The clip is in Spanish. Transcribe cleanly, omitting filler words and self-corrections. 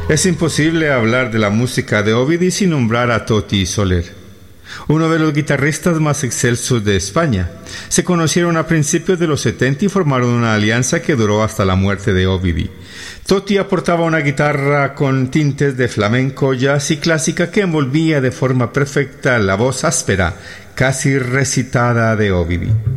Es imposible hablar de la música de Ovidi sin nombrar a Toti Soler, uno de los guitarristas más excelsos de España. Se conocieron a principios de los 70 y formaron una alianza que duró hasta la muerte de Ovidi. Toti aportaba una guitarra con tintes de flamenco, jazz y clásica que envolvía de forma perfecta la voz áspera, casi recitada de Ovidi.